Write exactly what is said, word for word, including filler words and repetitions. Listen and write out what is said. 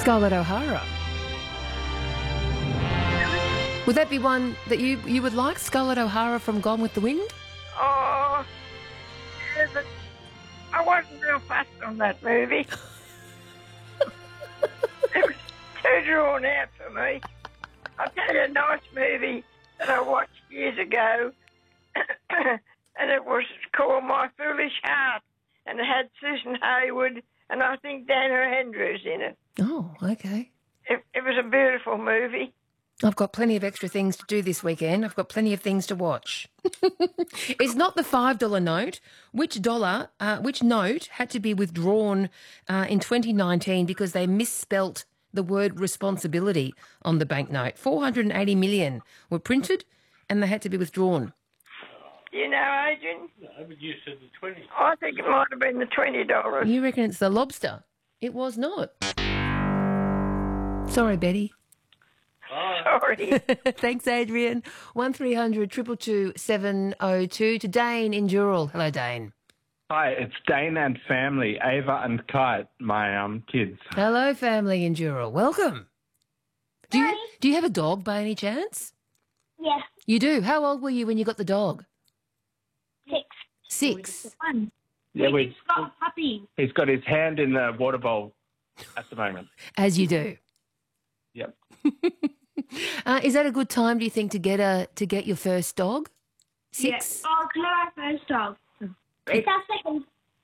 Scarlett O'Hara. Would that be one that you, you would like, Scarlett O'Hara from Gone with the Wind? Oh, yeah, but I wasn't real fussed on that movie. It was too drawn out for me. I'll tell you a nice movie that I watched years ago, and it was called My Foolish Heart, and it had Susan Hayward and I think Dana Andrews in it. Oh, okay. It, it was a beautiful movie. I've got plenty of extra things to do this weekend. I've got plenty of things to watch. It's not the five dollar note. Which dollar, uh, which note had to be withdrawn uh, in twenty nineteen because they misspelt the word responsibility on the banknote? four hundred eighty million were printed and they had to be withdrawn. You know, Adrian? No, but you said the twenty. I think it might have been the twenty dollars. You reckon it's the lobster? It was not. Sorry, Betty. Sorry. Thanks, Adrian. one three hundred two two two seven oh two. To Dane in Dural. Hello, Dane. Hi, it's Dane and family, Ava and Kite, my um kids. Hello, family in Dural. Welcome. Do you, do you have a dog by any chance? Yeah. You do? How old were you when you got the dog? Six. Six? One. Yeah, we, got a puppy. he's got his hand in the water bowl at the moment. As you do. Yep. Uh, is that a good time, do you think, to get a to get your first dog? Six? Yeah. Oh, it's not our first dog. It's our second.